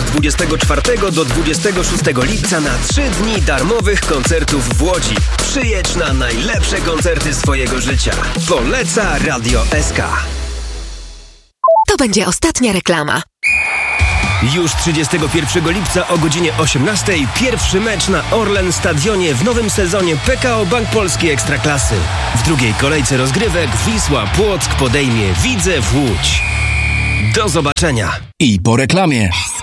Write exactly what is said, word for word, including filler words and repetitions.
dwudziestego czwartego do dwudziestego szóstego lipca na trzy dni darmowych koncertów w Łodzi. Przyjedź na najlepsze koncerty swojego życia. Poleca Radio S K. To będzie ostatnia reklama. Już trzydziestego pierwszego lipca o godzinie osiemnastej pierwszy mecz na Orlen Stadionie w nowym sezonie P K O Bank Polski Ekstraklasy. W drugiej kolejce rozgrywek Wisła Płock podejmie Widzew Łódź. Do zobaczenia. I po reklamie.